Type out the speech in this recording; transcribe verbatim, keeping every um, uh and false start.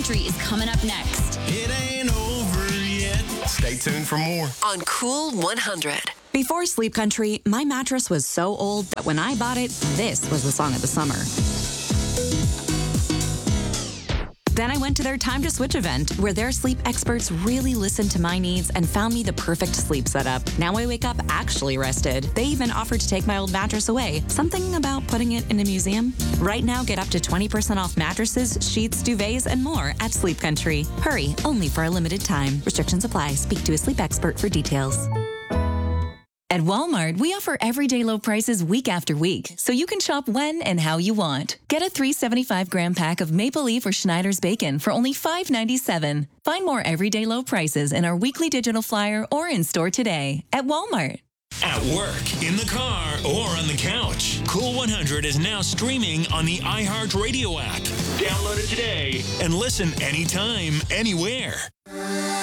Country is coming up next. It ain't over yet. Stay tuned for more. On Cool one hundred. Before Sleep Country, my mattress was so old that when I bought it, this was the song of the summer. Then I went to their Time to Switch event, where their sleep experts really listened to my needs and found me the perfect sleep setup. Now I wake up actually rested. They even offered to take my old mattress away. Something about putting it in a museum? Right now, get up to twenty percent off mattresses, sheets, duvets, and more at Sleep Country. Hurry, only for a limited time. Restrictions apply. Speak to a sleep expert for details. At Walmart, we offer everyday low prices week after week, so you can shop when and how you want. Get a three hundred seventy-five gram pack of Maple Leaf or Schneider's bacon for only five ninety-seven. Find more everyday low prices in our weekly digital flyer or in store today at Walmart. At work, in the car, or on the couch, Cool one hundred is now streaming on the iHeartRadio app. Download it today and listen anytime, anywhere.